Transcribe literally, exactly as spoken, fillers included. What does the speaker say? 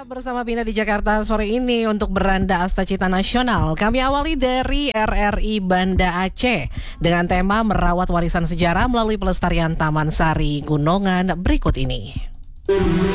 Bersama Bina di Jakarta sore ini untuk Beranda Astacita Nasional. Kami awali dari R R I Banda Aceh dengan tema merawat warisan sejarah melalui pelestarian Taman Sari Gunungan berikut ini.